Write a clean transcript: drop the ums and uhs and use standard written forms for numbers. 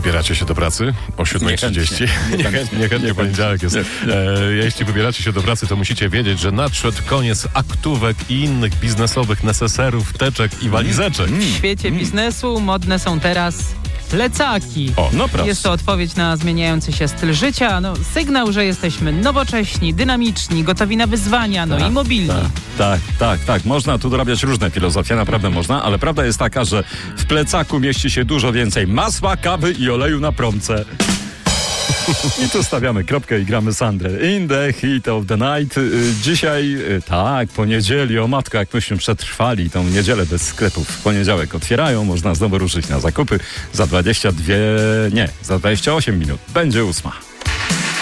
Wybieracie się do pracy o 7:30. Niechętnie poniedziałek jest. Jeśli wybieracie się do pracy, to musicie wiedzieć, że nadszedł koniec aktówek i innych biznesowych neseserów, teczek i walizeczek. W świecie biznesu modne są teraz plecaki. O, no proszę. Jest to odpowiedź na zmieniający się styl życia, sygnał, że jesteśmy nowocześni, dynamiczni, gotowi na wyzwania, i mobilni. Tak. Można tu dorabiać różne filozofie, naprawdę można, ale prawda jest taka, że w plecaku mieści się dużo więcej masła, kawy i oleju na promce. I tu stawiamy kropkę i gramy Sandrę. In the heat of the night. Dzisiaj, po niedzieli, o matko, jak myśmy przetrwali tą niedzielę bez sklepów. W poniedziałek otwierają, można znowu ruszyć na zakupy. Za 28 minut będzie 8.